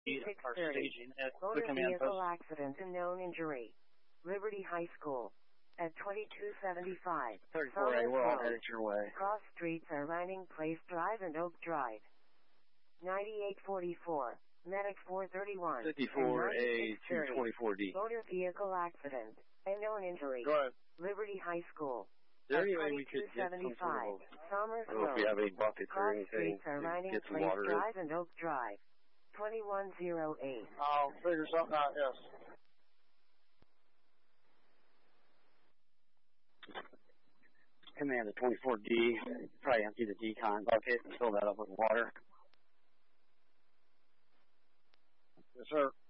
are staging at the Motor command vehicle post. accident and known injury. Liberty High School. At 2275. 34A, we're all headed your way. Cross streets are Vining Place Drive and Oak Drive. 9844. Medic 431. 54A to 24D. Motor vehicle accident. Unknown injury. Go ahead. Liberty High School. Is there any way we could get some sort of, Somers I don't know if we have any buckets or anything Streets are to Vining get some Place water in? Drive and Oak Drive. 2108. I'll figure something out, yes. Command to 24D, probably empty the decon bucket and fill that up with water. Yes, sir.